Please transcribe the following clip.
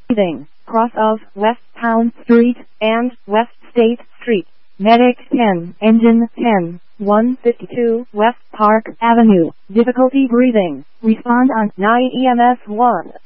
Breathing, cross of West Town Street and West State Street. Medic 10, engine 10, 152 West Park Avenue. Difficulty breathing. Respond on 9 EMS 1.